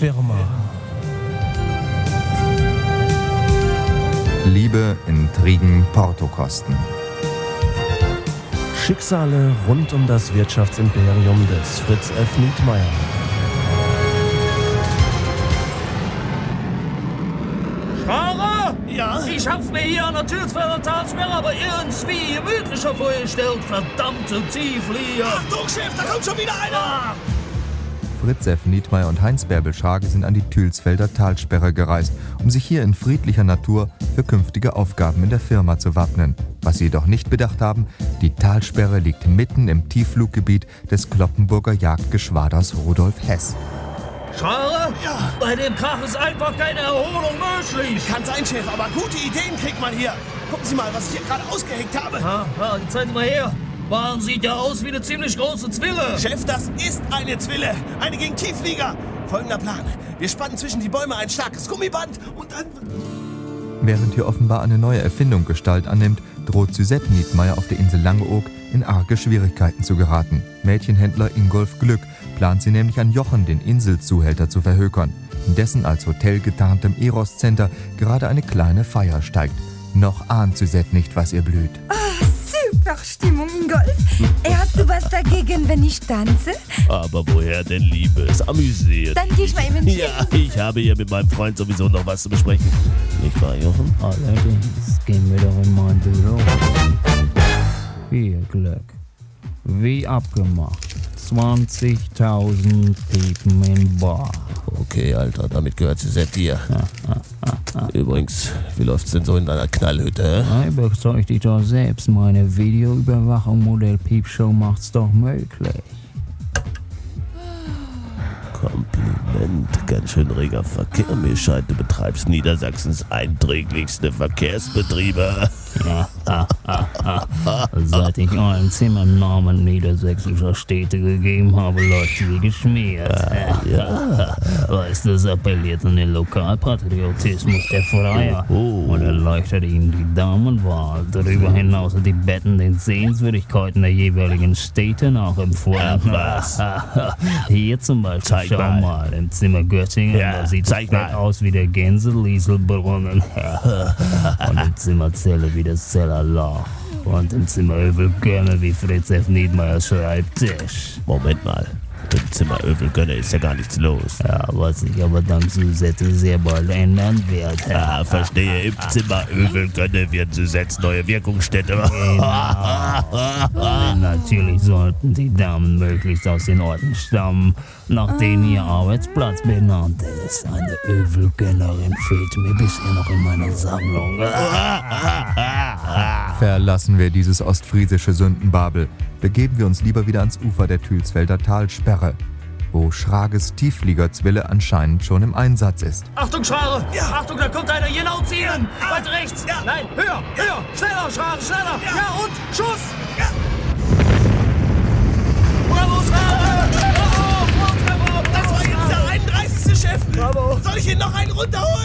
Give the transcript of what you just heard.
Firma. Liebe, Intrigen, Portokosten. Schicksale rund um das Wirtschaftsimperium des Fritz F. Nietmeyer. Fahrer? Ja? Ich hab's mir hier an der Türsfelder Talsperre aber irgendwie gemütlicher vorgestellt. Verdammte Tieflieger. Achtung, Chef, da kommt schon wieder einer! Fritz F. Nietmeyer und Heinz Bärbel Schrage sind an die Thülsfelder Talsperre gereist, um sich hier in friedlicher Natur für künftige Aufgaben in der Firma zu wappnen. Was sie jedoch nicht bedacht haben, die Talsperre liegt mitten im Tieffluggebiet des Cloppenburger Jagdgeschwaders Rudolf Hess. Fahrer? Ja. Bei dem Krach ist einfach keine Erholung möglich. Kann sein, Chef, aber gute Ideen kriegt man hier. Gucken Sie mal, was ich hier gerade ausgeheckt habe. Jetzt zeigen Sie mal her. Man sieht ja aus wie eine ziemlich große Zwille. Chef, das ist eine Zwille. Eine gegen Tiefflieger. Folgender Plan. Wir spannen zwischen die Bäume ein starkes Gummiband und dann... Während hier offenbar eine neue Erfindung Gestalt annimmt, droht Suzette Nietmeyer auf der Insel Langeoog in arge Schwierigkeiten zu geraten. Mädchenhändler Ingolf Glück plant sie nämlich an Jochen, den Inselzuhälter, zu verhökern, in dessen als Hotel getarntem Eros Center gerade eine kleine Feier steigt. Noch ahnt Suzette nicht, was ihr blüht. Super Stimmung, Ingolf. Hast du was dagegen, wenn ich tanze? Aber woher denn, Liebe? Es amüsiert. Dann geh ich mal eben Ja, ich habe hier mit meinem Freund sowieso noch was zu besprechen. Nicht wahr, Jochen? Allerdings, gehen wir doch in mein Büro. Hier, Glück. Wie abgemacht. 20.000 Piepen in Bar. Okay, Alter, damit gehört Suzette dir. Übrigens, wie läuft's denn so in deiner Knallhütte? Überzeug dich doch selbst, meine Videoüberwachung Modell Piepshow macht's doch möglich. Kompliment, ganz schön reger Verkehr. Mir scheint, du betreibst Niedersachsens einträglichste Verkehrsbetriebe. Seit ich einen Zimmernamen niedersächsischer Städte gegeben habe, läuft wie geschmiert. Weißt du, es appelliert an den Lokalpatriotismus der Freier und erleichtert ihnen die Damenwahl. Darüber hinaus sind die Betten den Sehenswürdigkeiten der jeweiligen Städte nachempfohlen. Hier zum Beispiel, schau mal, im Zimmer Göttingen, da sieht das Bett aus wie der Gänse-Lieselbrunnen. Und im Zimmer Celle wie das Zellerloch. Und im Zimmer Övelgönne wie Fritz F. Nietmeyers Schreibtisch. Moment mal, im Zimmer Övelgönne ist ja gar nichts los. Ja, was sich aber dank Suzette sehr bald ändern wird. Verstehe, im Zimmer Övelgönne wird Suzettes neue Wirkungsstätte. Natürlich sollten die Damen möglichst aus den Orten stammen, nach denen ihr Arbeitsplatz benannt ist. Eine Övelgönnerin fehlt mir bisher noch in meiner Sammlung. Verlassen wir dieses ostfriesische Sündenbabel, begeben wir uns lieber wieder ans Ufer der Thülsfelder Talsperre, wo Schrages Tieffliegerzwille anscheinend schon im Einsatz ist. Achtung, Schrage! Ja. Achtung, da kommt einer genau zielen! Weiter rechts! Ja. Nein, höher! Schneller, Schrage, schneller! Ja, und Schuss! Ja. Bravo, Schrage! Bravo, Das war jetzt der 31. Chef! Bravo! Soll ich ihn noch einen runterholen?